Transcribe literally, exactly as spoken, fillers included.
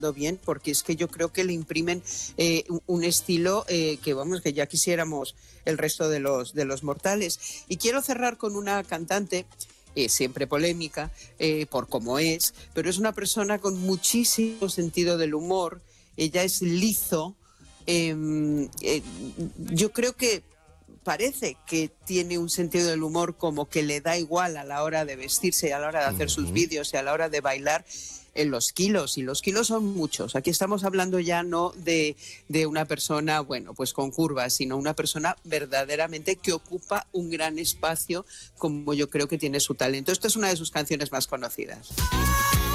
bien, porque es que yo creo que le imprimen eh, un, un estilo eh, que vamos, que ya quisiéramos el resto de los, de los mortales. Y quiero cerrar con una cantante, eh, siempre polémica, eh, por cómo es, pero es una persona con muchísimo sentido del humor. Ella es Lizzo. Eh, eh, yo creo que parece que tiene un sentido del humor como que le da igual a la hora de vestirse, a la hora de hacer sus vídeos y a la hora de bailar, en los kilos, y los kilos son muchos. Aquí estamos hablando ya no de, de una persona, bueno, pues con curvas, sino una persona verdaderamente que ocupa un gran espacio, como yo creo que tiene su talento. Esta es una de sus canciones más conocidas.